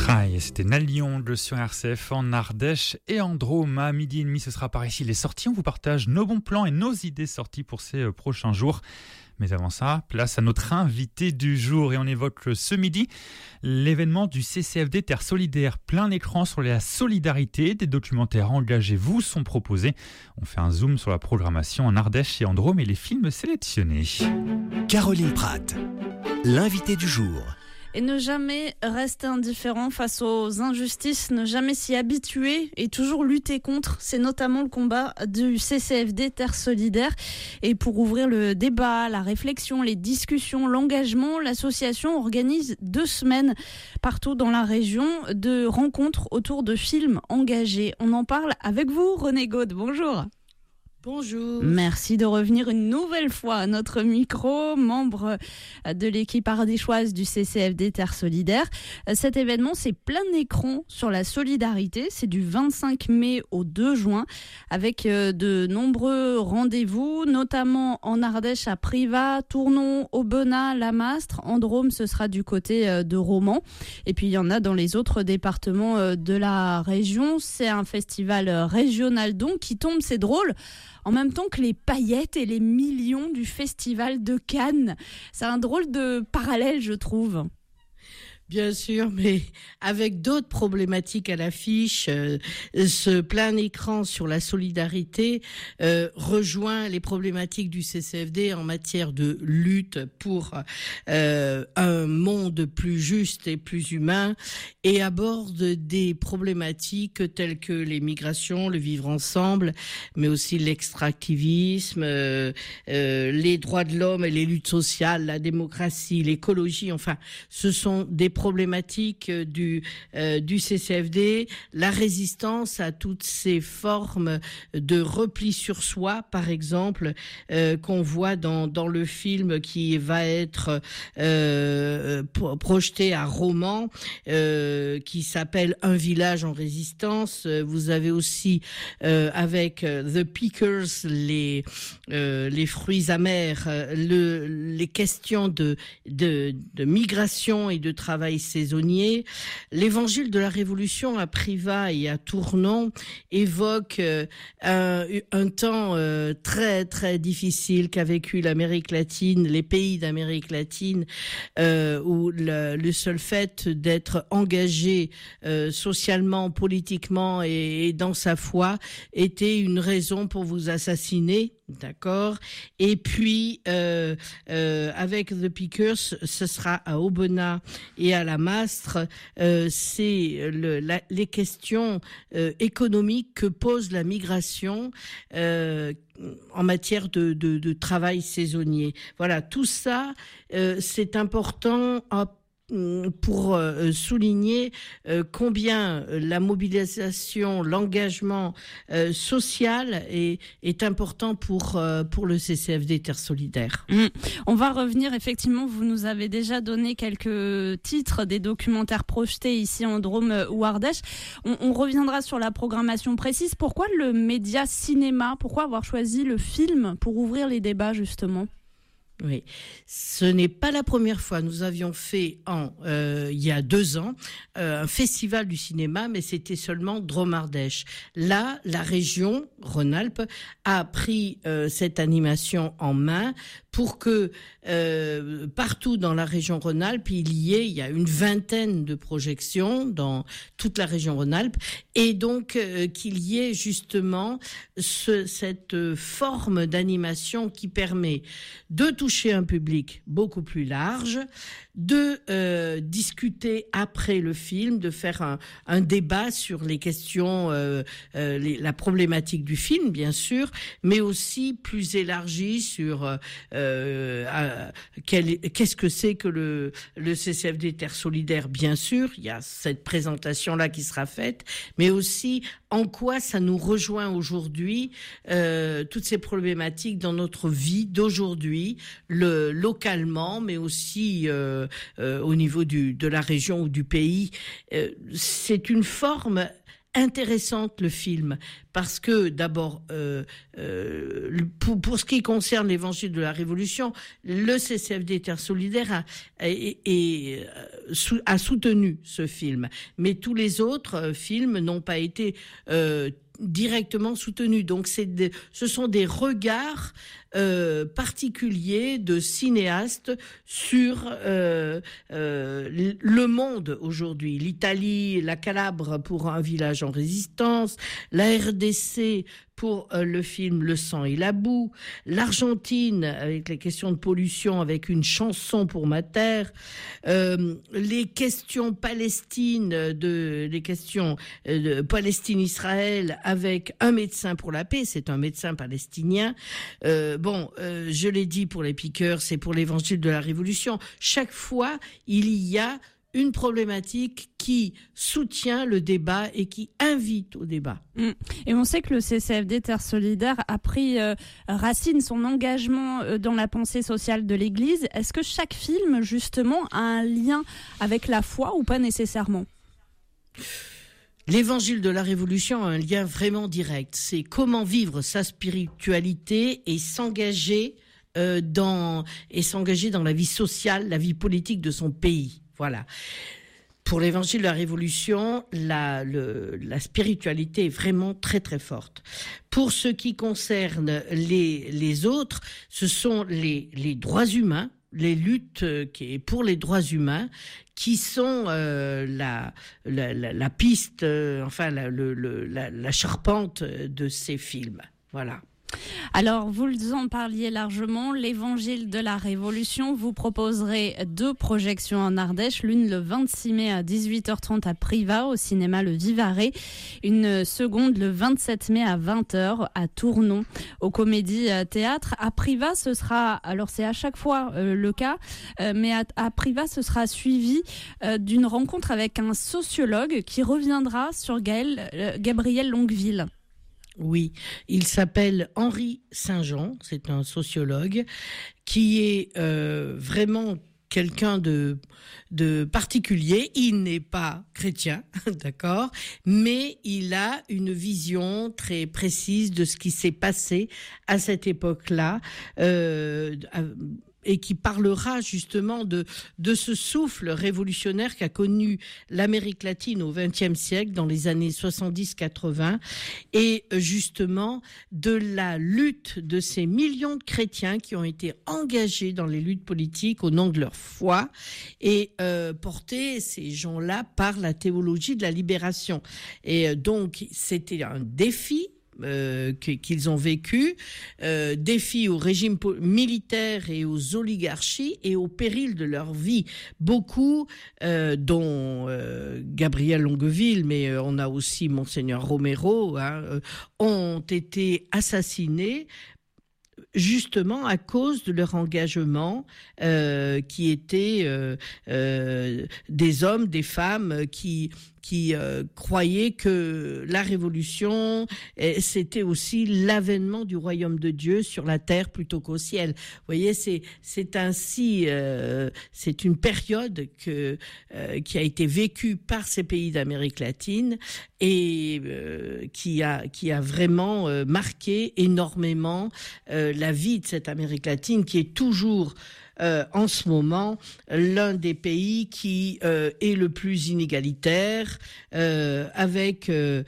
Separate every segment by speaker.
Speaker 1: C'était Nalionde sur RCF en Ardèche et en Drôme. À 12h30, ce sera par ici les sorties. On vous partage nos bons plans et nos idées sorties pour ces prochains jours. Mais avant ça, place à notre invité du jour et on évoque ce midi l'événement du CCFD Terre Solidaire, plein écran sur la solidarité. Des documentaires engagés vous sont proposés. On fait un zoom sur la programmation en Ardèche et en Drôme et les films sélectionnés.
Speaker 2: Caroline Pratt, l'invité du jour.
Speaker 3: Et ne jamais rester indifférent face aux injustices, ne jamais s'y habituer et toujours lutter contre. C'est notamment le combat du CCFD Terre Solidaire. Et pour ouvrir le débat, la réflexion, les discussions, l'engagement, l'association organise 2 semaines partout dans la région de rencontres autour de films engagés. On en parle avec vous, René Gaude. Bonjour.
Speaker 4: Bonjour.
Speaker 3: Merci de revenir une nouvelle fois à notre micro, membre de l'équipe ardéchoise du CCFD Terre Solidaire. Cet événement, c'est plein écran sur la solidarité. C'est du 25 mai au 2 juin avec de nombreux rendez-vous, notamment en Ardèche à Privas, Tournon, Aubenas, Lamastre. En Drôme, ce sera du côté de Romans. Et puis, il y en a dans les autres départements de la région. C'est un festival régional donc qui tombe, c'est drôle, en même temps que les paillettes et les millions du festival de Cannes. C'est un drôle de parallèle, je trouve.
Speaker 4: Bien sûr, mais avec d'autres problématiques à l'affiche, ce plein écran sur la solidarité rejoint les problématiques du CCFD en matière de lutte pour un monde plus juste et plus humain et aborde des problématiques telles que les migrations, le vivre ensemble, mais aussi l'extractivisme, les droits de l'homme et les luttes sociales, la démocratie, l'écologie, enfin, ce sont des problématiques du CCFD, la résistance à toutes ces formes de repli sur soi, par exemple, qu'on voit dans le film qui va être projeté à Romans, qui s'appelle Un village en résistance. Vous avez aussi avec The Pickers les fruits amers, les questions de migration et de travail saisonnier. L'évangile de la Révolution à Privas et à Tournon évoque un temps très très difficile qu'a vécu l'Amérique latine, les pays d'Amérique latine, où le seul fait d'être engagé socialement, politiquement et dans sa foi était une raison pour vous assassiner. D'accord. Et puis avec The Pickers, ce sera à Aubenas et à Lamastre. C'est les questions économiques que pose la migration en matière de travail saisonnier. Voilà, tout ça, c'est important pour souligner combien la mobilisation, l'engagement social est important pour le CCFD Terre Solidaire.
Speaker 3: On va revenir, effectivement, vous nous avez déjà donné quelques titres des documentaires projetés ici en Drôme ou Ardèche. On reviendra sur la programmation précise. Pourquoi le média cinéma ? Pourquoi avoir choisi le film pour ouvrir les débats, justement ?
Speaker 4: Oui, ce n'est pas la première fois. Nous avions fait il y a 2 ans un festival du cinéma, mais c'était seulement Drôme-Ardèche. Là, la région Rhône-Alpes a pris cette animation en main pour que partout dans la région Rhône-Alpes, il y a une 20aine de projections dans toute la région Rhône-Alpes, et donc qu'il y ait justement cette forme d'animation qui permet de toucher un public beaucoup plus large, de discuter après le film, de faire un débat sur les questions, la problématique du film, bien sûr, mais aussi plus élargi sur qu'est-ce que c'est que le CCFD Terre Solidaire, bien sûr, il y a cette présentation-là qui sera faite, mais aussi en quoi ça nous rejoint aujourd'hui, toutes ces problématiques dans notre vie d'aujourd'hui, localement, mais aussi au niveau de la région ou du pays. C'est une forme intéressante le film parce que d'abord pour ce qui concerne l'Évangile de la Révolution, le CCFD Terre Solidaire a soutenu ce film, mais tous les autres films n'ont pas été directement soutenus. Donc ce sont des regards particuliers de cinéastes sur le monde aujourd'hui. L'Italie, la Calabre pour Un village en résistance, la RDC pour le film Le sang et la boue, l'Argentine avec les questions de pollution avec une chanson pour ma terre, les questions Palestine les questions de Palestine-Israël avec Un médecin pour la paix, c'est un médecin palestinien. Je l'ai dit pour les piqueurs, c'est pour l'Évangile de la Révolution. Chaque fois, il y a une problématique qui soutient le débat et qui invite au débat.
Speaker 3: Et on sait que le CCFD Terre Solidaire a pris racine, son engagement dans la pensée sociale de l'Église. Est-ce que chaque film, justement, a un lien avec la foi ou pas nécessairement ?
Speaker 4: L'Évangile de la Révolution a un lien vraiment direct. C'est comment vivre sa spiritualité et s'engager dans la vie sociale, la vie politique de son pays. Voilà. Pour l'Évangile de la Révolution, la spiritualité est vraiment très très forte. Pour ce qui concerne les autres, ce sont les droits humains, les luttes pour les droits humains, qui sont la piste, la charpente de ces films. Voilà.
Speaker 3: Alors, vous en parliez largement, l'Évangile de la Révolution. Vous proposerez 2 projections en Ardèche, l'une le 26 mai à 18h30 à Privas, au cinéma Le Vivarais, une seconde le 27 mai à 20h à Tournon, au Comédie Théâtre. À Privas, ce sera, alors c'est à chaque fois le cas, mais à Privas, ce sera suivi d'une rencontre avec un sociologue qui reviendra sur Gabriel Longueville.
Speaker 4: Oui, il s'appelle Henri Saint-Jean, c'est un sociologue qui est vraiment quelqu'un de particulier. Il n'est pas chrétien, d'accord, mais il a une vision très précise de ce qui s'est passé à cette époque-là, et qui parlera justement de ce souffle révolutionnaire qu'a connu l'Amérique latine au XXe siècle, dans les années 70-80, et justement de la lutte de ces millions de chrétiens qui ont été engagés dans les luttes politiques au nom de leur foi, et portés, ces gens-là, par la théologie de la libération. Et donc, c'était un défi qu'ils ont vécu, défi au régime militaire et aux oligarchies et au péril de leur vie. Beaucoup, dont Gabriel Longueville, mais on a aussi Monseigneur Romero, ont été assassinés justement à cause de leur engagement, qui étaient des hommes, des femmes qui croyaient que la révolution, c'était aussi l'avènement du royaume de Dieu sur la terre plutôt qu'au ciel. Vous voyez, c'est ainsi, c'est une période qui a été vécue par ces pays d'Amérique latine et qui a vraiment marqué énormément la vie de cette Amérique latine, qui est toujours en ce moment l'un des pays qui est le plus inégalitaire, avec des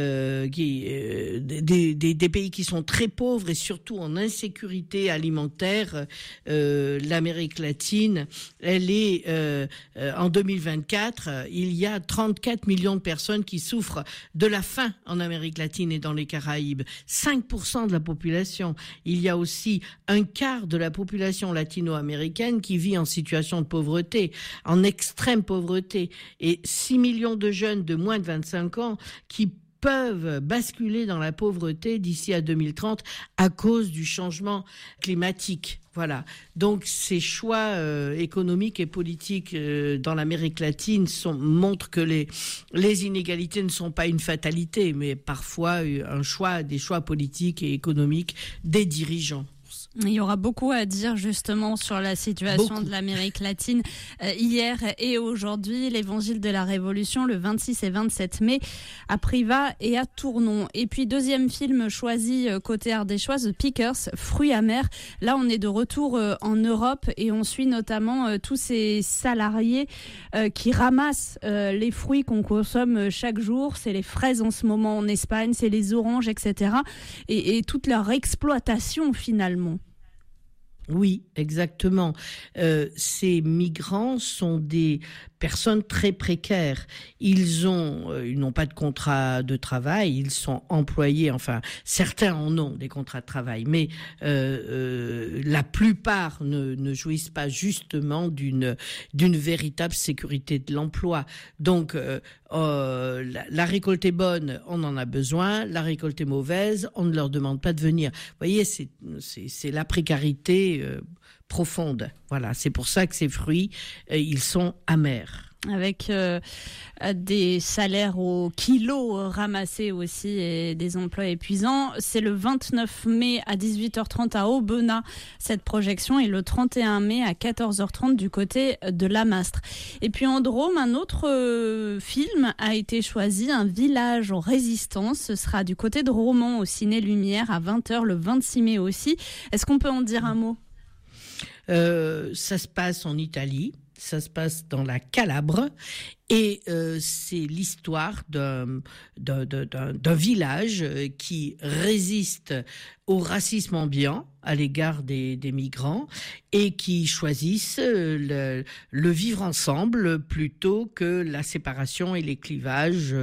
Speaker 4: pays qui sont très pauvres et surtout en insécurité alimentaire. L'Amérique latine, elle est en 2024, il y a 34 millions de personnes qui souffrent de la faim en Amérique latine et dans les Caraïbes. 5% de la population. Il y a aussi un quart de la population latino-américaine qui vit en situation de pauvreté, en extrême pauvreté, et 6 millions de jeunes de moins de 25 ans qui peuvent basculer dans la pauvreté d'ici à 2030 à cause du changement climatique. Voilà. Donc ces choix économiques et politiques dans l'Amérique latine montrent que les inégalités ne sont pas une fatalité, mais parfois des choix politiques et économiques des dirigeants.
Speaker 3: Il y aura beaucoup à dire justement sur la situation de l'Amérique latine hier et aujourd'hui. L'Évangile de la Révolution le 26 et 27 mai à Privas et à Tournon. Et puis deuxième film choisi côté ardéchoise, The Pickers, Fruits amers. Là on est de retour en Europe et on suit notamment tous ces salariés qui ramassent les fruits qu'on consomme chaque jour. C'est les fraises en ce moment en Espagne, c'est les oranges, etc. Et toute leur exploitation finalement.
Speaker 4: Oui, exactement. Ces migrants sont des personnes très précaires. Ils n'ont pas de contrat de travail, ils sont employés, enfin certains en ont des contrats de travail, mais la plupart ne jouissent pas justement d'une véritable sécurité de l'emploi. Donc la récolte est bonne, on en a besoin, la récolte est mauvaise, on ne leur demande pas de venir. Vous voyez, c'est la précarité profonde. Voilà, c'est pour ça que ces fruits, ils sont amers.
Speaker 3: Avec des salaires au kilo ramassés aussi et des emplois épuisants. C'est le 29 mai à 18h30 à Aubenas, cette projection, et le 31 mai à 14h30 du côté de Lamastre. Et puis en Drôme, un autre film a été choisi, Un village en résistance. Ce sera du côté de Romans au Ciné Lumière à 20h le 26 mai aussi. Est-ce qu'on peut en dire un mot ?
Speaker 4: Ça se passe en Italie. Ça se passe dans la Calabre et c'est l'histoire d'un village qui résiste au racisme ambiant à l'égard des migrants et qui choisissent le vivre ensemble plutôt que la séparation et les clivages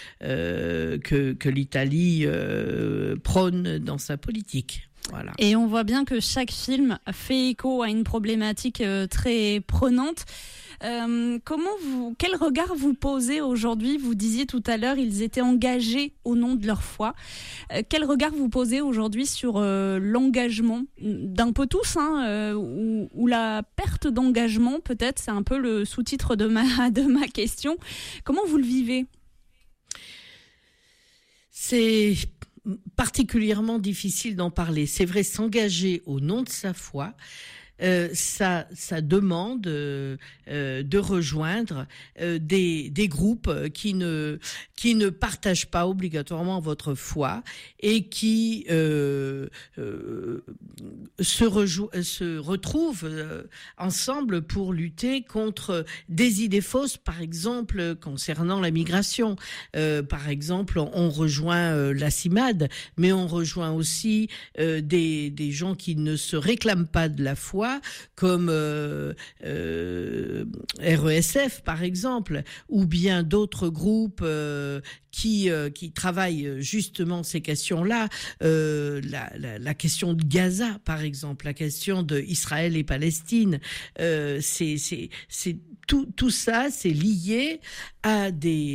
Speaker 4: que l'Italie prône dans sa politique. Voilà.
Speaker 3: Et on voit bien que chaque film fait écho à une problématique très prenante. Quel regard vous posez aujourd'hui ? Vous disiez tout à l'heure, ils étaient engagés au nom de leur foi. Quel regard vous posez aujourd'hui sur l'engagement d'un peu tous, ou la perte d'engagement, peut-être, c'est un peu le sous-titre de ma question. Comment vous le vivez ?
Speaker 4: C'est particulièrement difficile d'en parler. C'est vrai, s'engager au nom de sa foi, ça demande de rejoindre des groupes qui ne partagent pas obligatoirement votre foi et qui se retrouvent ensemble pour lutter contre des idées fausses, par exemple concernant la migration. Par exemple, on rejoint la CIMAD, mais on rejoint aussi des gens qui ne se réclament pas de la foi, comme RESF par exemple, ou bien d'autres groupes qui travaillent justement ces questions-là, la question de Gaza par exemple, la question de Israël et Palestine, c'est tout ça, c'est lié à des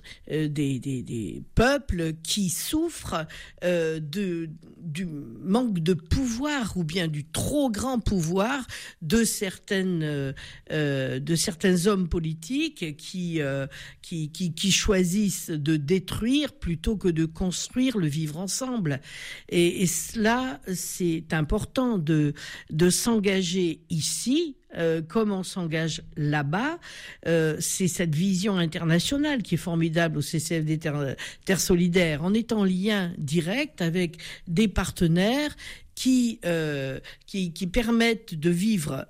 Speaker 4: peuples qui souffrent du manque de pouvoir ou bien du trop grand pouvoir de certains hommes politiques qui choisissent de détruire plutôt que de construire le vivre ensemble. Et cela, c'est important de s'engager ici. Comme on s'engage là-bas, c'est cette vision internationale qui est formidable au CCFD Terre Solidaire. On est en lien direct avec des partenaires qui permettent de vivre,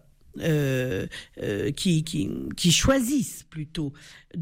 Speaker 4: qui choisissent plutôt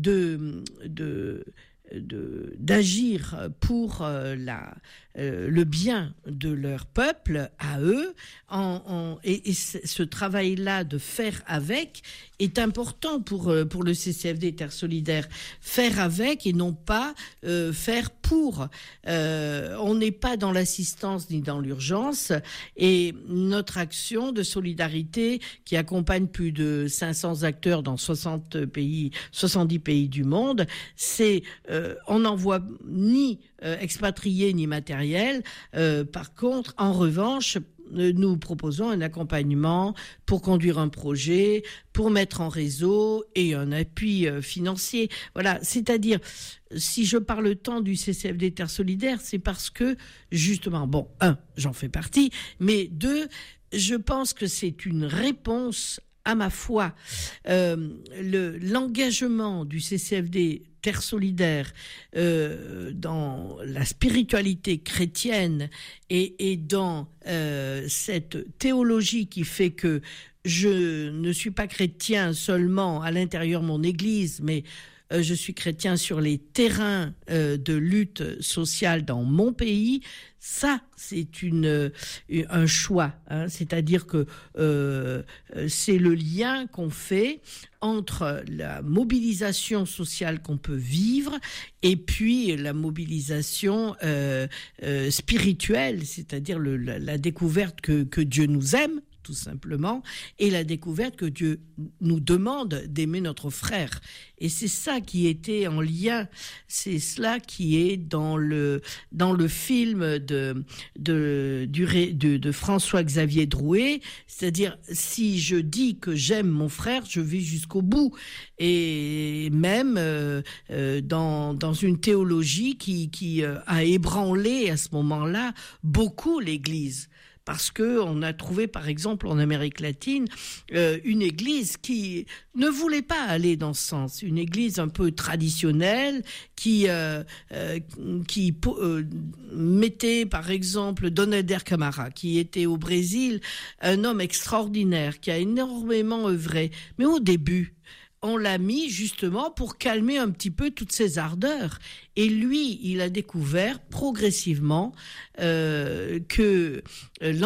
Speaker 4: d'agir pour le bien de leur peuple à eux, et ce travail-là de faire avec est important pour le CCFD Terre Solidaire. Faire avec et non pas faire pour. On n'est pas dans l'assistance ni dans l'urgence, et notre action de solidarité qui accompagne plus de 500 acteurs dans 70 pays du monde, c'est on n'envoie ni expatriés ni matériel. Par contre, en revanche, nous proposons un accompagnement pour conduire un projet, pour mettre en réseau et un appui financier. Voilà, c'est-à-dire, si je parle tant du CCFD Terre Solidaire, c'est parce que, justement, bon, j'en fais partie, mais 2, je pense que c'est une réponse à ma foi. L'engagement du CCFD Terre Solidaire dans la spiritualité chrétienne et dans cette théologie qui fait que je ne suis pas chrétien seulement à l'intérieur de mon église, mais je suis chrétien sur les terrains de lutte sociale dans mon pays. Ça, c'est un choix. C'est-à-dire que c'est le lien qu'on fait entre la mobilisation sociale qu'on peut vivre et puis la mobilisation spirituelle, c'est-à-dire la découverte que Dieu nous aime, tout simplement, et la découverte que Dieu nous demande d'aimer notre frère. Et c'est ça qui était en lien, c'est cela qui est dans le film de François-Xavier Drouet, c'est-à-dire, si je dis que j'aime mon frère, je vais jusqu'au bout. Et même dans une théologie qui a ébranlé à ce moment-là beaucoup l'Église. Parce qu'on a trouvé, par exemple, en Amérique latine, une église qui ne voulait pas aller dans ce sens. Une église un peu traditionnelle qui mettait, par exemple, Dom Helder Camara, qui était au Brésil, un homme extraordinaire, qui a énormément œuvré. Mais au début, on l'a mis justement pour calmer un petit peu toutes ces ardeurs. Et lui, il a découvert progressivement que